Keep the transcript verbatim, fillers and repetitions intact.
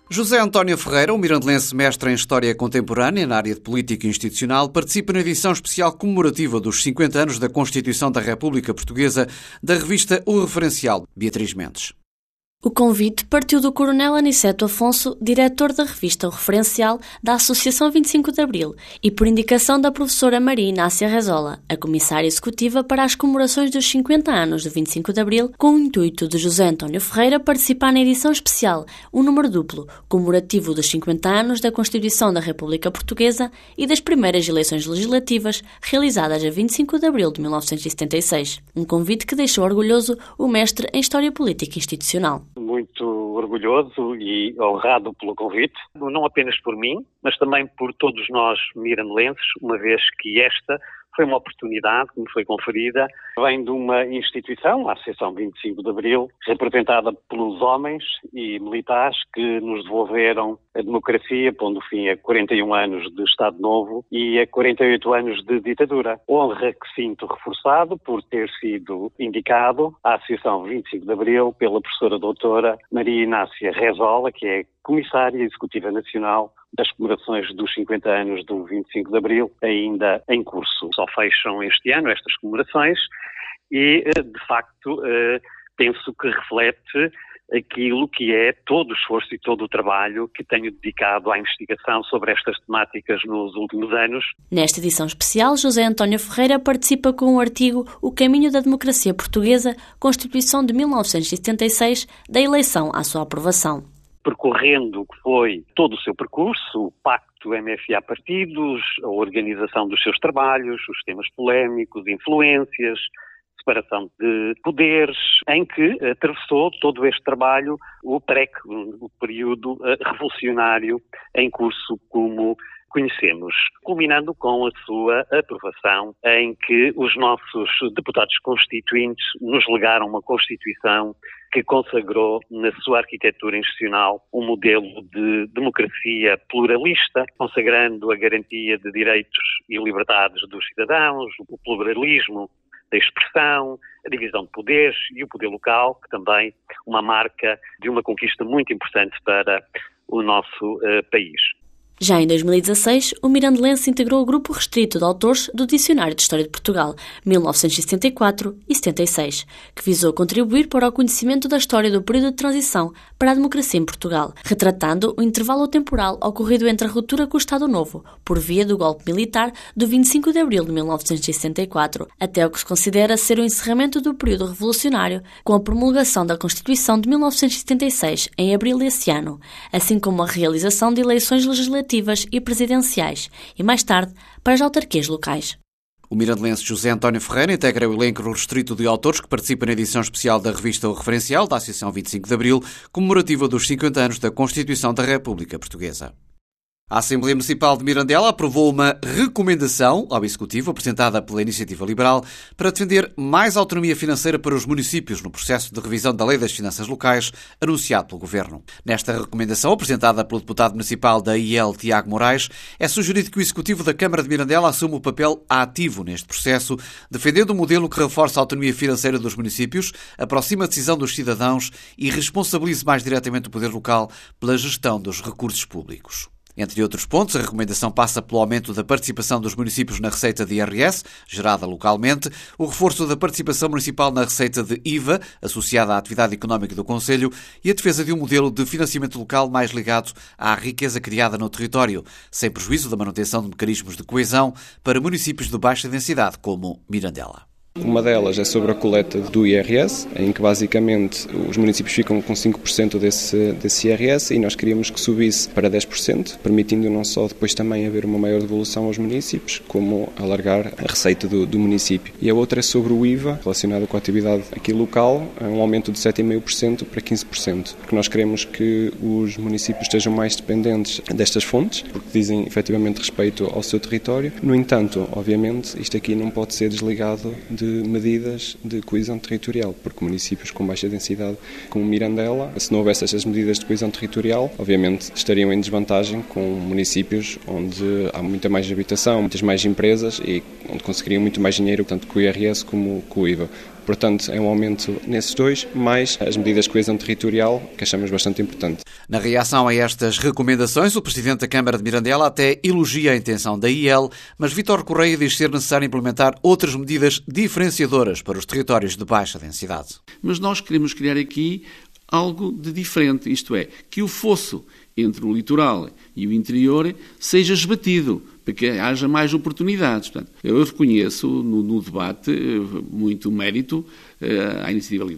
José António Ferreira, um mirandelense mestre em História Contemporânea na área de Política Institucional, participa na edição especial comemorativa dos cinquenta anos da Constituição da República Portuguesa da revista O Referencial. Beatriz Mendes. O convite partiu do coronel Aniceto Afonso, diretor da revista O Referencial da Associação vinte e cinco de Abril, e por indicação da professora Maria Inácia Rezola, a comissária executiva para as comemorações dos cinquenta anos de vinte e cinco de Abril, com o intuito de José António Ferreira participar na edição especial, um número duplo, comemorativo dos cinquenta anos da Constituição da República Portuguesa e das primeiras eleições legislativas realizadas a vinte e cinco de Abril de mil novecentos e setenta e seis. Um convite que deixou orgulhoso o mestre em História Política Institucional. Muito orgulhoso e honrado pelo convite, não apenas por mim, mas também por todos nós mirandelenses, uma vez que esta foi uma oportunidade que me foi conferida, vem de uma instituição, a Associação vinte e cinco de Abril, representada pelos homens e militares que nos devolveram a democracia, pondo fim a quarenta e um anos de Estado Novo e a quarenta e oito anos de ditadura. Honra que sinto reforçado por ter sido indicado à Associação vinte e cinco de Abril pela professora doutora Maria Inácia Rezola, que é comissária executiva nacional das comemorações dos cinquenta anos do vinte e cinco de Abril, ainda em curso. Só fecham este ano estas comemorações e, de facto, penso que reflete aquilo que é todo o esforço e todo o trabalho que tenho dedicado à investigação sobre estas temáticas nos últimos anos. Nesta edição especial, José António Ferreira participa com o artigo O Caminho da Democracia Portuguesa, Constituição de mil novecentos e setenta e seis, da eleição à sua aprovação. Percorrendo o que foi todo o seu percurso, o pacto M F A-partidos, a organização dos seus trabalhos, os temas polémicos, influências, separação de poderes, em que atravessou todo este trabalho o P R E C, o período revolucionário em curso como conhecemos, culminando com a sua aprovação, em que os nossos deputados constituintes nos legaram uma Constituição que consagrou na sua arquitetura institucional um modelo de democracia pluralista, consagrando a garantia de direitos e liberdades dos cidadãos, o pluralismo da expressão, a divisão de poderes e o poder local, que também é uma marca de uma conquista muito importante para o nosso uh, país. Já em dois mil e dezasseis, o mirandelense integrou o grupo restrito de autores do Dicionário de História de Portugal, mil novecentos e setenta e quatro e setenta e seis, que visou contribuir para o conhecimento da história do período de transição para a democracia em Portugal, retratando o intervalo temporal ocorrido entre a ruptura com o Estado Novo, por via do golpe militar do vinte e cinco de Abril de mil novecentos e setenta e quatro, até o que se considera ser o encerramento do período revolucionário com a promulgação da Constituição de mil novecentos e setenta e seis, em abril desse ano, assim como a realização de eleições legislativas e presidenciais, e mais tarde para as autarquias locais. O mirandelense José António Ferreira integra o elenco restrito de autores que participa na edição especial da revista O Referencial da Associação vinte e cinco de Abril, comemorativa dos cinquenta anos da Constituição da República Portuguesa. A Assembleia Municipal de Mirandela aprovou uma recomendação ao Executivo, apresentada pela Iniciativa Liberal, para defender mais autonomia financeira para os municípios no processo de revisão da Lei das Finanças Locais, anunciado pelo Governo. Nesta recomendação, apresentada pelo deputado municipal da I L, Tiago Moraes, é sugerido que o Executivo da Câmara de Mirandela assuma o papel ativo neste processo, defendendo um modelo que reforça a autonomia financeira dos municípios, aproxima a decisão dos cidadãos e responsabilize mais diretamente o poder local pela gestão dos recursos públicos. Entre outros pontos, a recomendação passa pelo aumento da participação dos municípios na receita de I R S, gerada localmente, o reforço da participação municipal na receita de I V A, associada à atividade económica do Concelho, e a defesa de um modelo de financiamento local mais ligado à riqueza criada no território, sem prejuízo da manutenção de mecanismos de coesão para municípios de baixa densidade, como Mirandela. Uma delas é sobre a coleta do I R S, em que basicamente os municípios ficam com cinco por cento desse, desse I R S e nós queríamos que subisse para dez por cento, permitindo não só depois também haver uma maior devolução aos municípios, como alargar a receita do, do município. E a outra é sobre o I V A, relacionada com a atividade aqui local, um aumento de sete vírgula cinco por cento para quinze por cento, porque nós queremos que os municípios estejam mais dependentes destas fontes, porque dizem efetivamente respeito ao seu território. No entanto, obviamente, isto aqui não pode ser desligado de medidas de coesão territorial, porque municípios com baixa densidade, como Mirandela, se não houvesse estas medidas de coesão territorial, obviamente estariam em desvantagem com municípios onde há muita mais habitação, muitas mais empresas e onde conseguiriam muito mais dinheiro, tanto com o I R S como com o I V A. Portanto, é um aumento nesses dois, mais as medidas de coesão territorial, que achamos bastante importante. Na reação a estas recomendações, o Presidente da Câmara de Mirandela até elogia a intenção da I E L, mas Vítor Correia diz ser necessário implementar outras medidas diferenciadoras para os territórios de baixa densidade. Mas nós queremos criar aqui algo de diferente, isto é, que o fosso entre o litoral e o interior seja esbatido, para que haja mais oportunidades. Portanto, eu reconheço no, no debate muito mérito à iniciativa